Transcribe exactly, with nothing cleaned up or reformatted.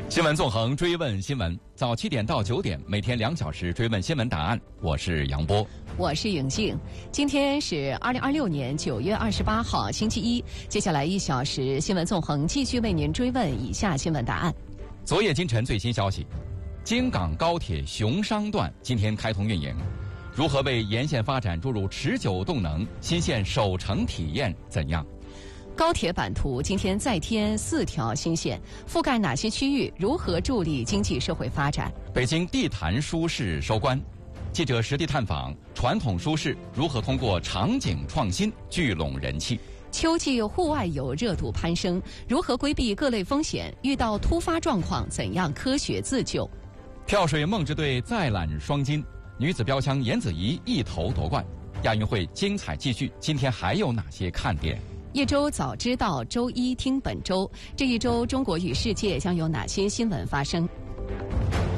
新闻纵横，追问新闻，早七点到九点，每天两小时追问新闻答案。我是杨波， 我是颖静。今天是二零二六年九月二十八号，星期一。接下来一小时，新闻纵横继续为您追问以下新闻答案。 昨夜今晨最新消息，京港高铁熊商段今天开通运营，如何为沿线发展注入持久动能？新线首程体验怎样？ 高铁版图今天再添四条新线，覆盖哪些区域？如何助力经济社会发展？ 北京地坛书市收官，记者实地探访传统书市如何通过场景创新聚拢人气。 秋季户外游热度攀升，如何规避各类风险？遇到突发状况怎样科学自救？ 跳水梦之队再揽双金，女子标枪颜子怡一头夺冠。亚运会精彩继续，今天还有哪些看点？ 一周早知道，周一听本周。这一周中国与世界将有哪些新闻发生？